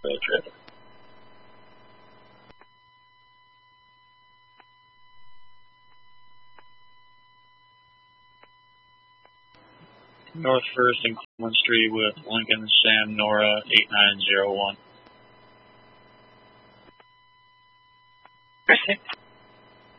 road trip. North First and Cleveland Street with Lincoln Sam Nora 8901. Okay.